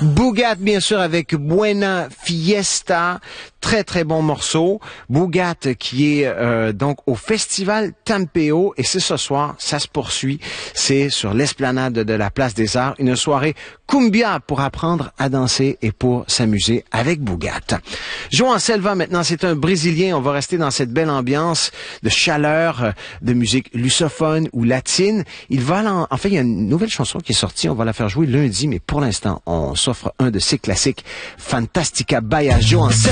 Bougat, bien sûr, avec Buena Fiesta. Très, très bon morceau. Bougat qui est donc au Festival Tampeo. Et c'est ce soir, ça se poursuit. C'est sur l'esplanade de la Place des Arts. Une soirée cumbia pour apprendre à danser et pour s'amuser avec Bougat. João Selva, maintenant, c'est un Brésilien. On va rester dans cette belle ambiance de chaleur, de musique lusophone ou latine. Il va en fait, il y a une nouvelle chanson qui est sortie. On va la faire jouer lundi, mais pour l'instant, on s'offre un de ses classiques, Fantastica by João Selva.